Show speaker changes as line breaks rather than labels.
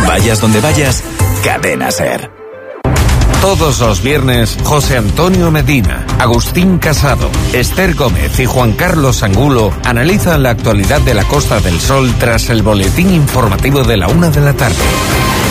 Vayas donde vayas, Cadena SER.
Todos los viernes, José Antonio Medina, Agustín Casado, Esther Gómez y Juan Carlos Angulo analizan la actualidad de la Costa del Sol tras el boletín informativo de la 1 de la tarde.